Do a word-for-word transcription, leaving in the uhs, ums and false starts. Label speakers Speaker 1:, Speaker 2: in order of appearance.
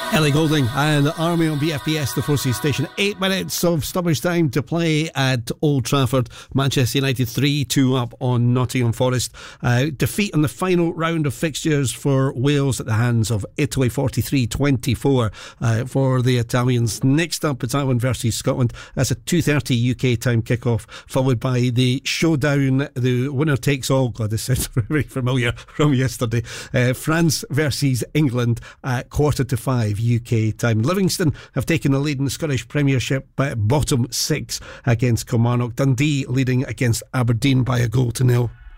Speaker 1: Ellie Goulding and the Army on B F B S, the Forces Station. Eight minutes of stoppage time to play at Old Trafford. Manchester United three two up on Nottingham Forest. Uh, defeat in the final round of fixtures for Wales at the hands of Italy, forty-three twenty-four uh, for the Italians. Next up, it's Ireland versus Scotland. That's a two thirty U K time kickoff, followed by the showdown, the winner takes all. God, this sounds very familiar from yesterday. Uh, France versus England at quarter to five U K time. Livingston have taken the lead in the Scottish Premiership by bottom six against Kilmarnock. Dundee leading against Aberdeen by a goal to nil.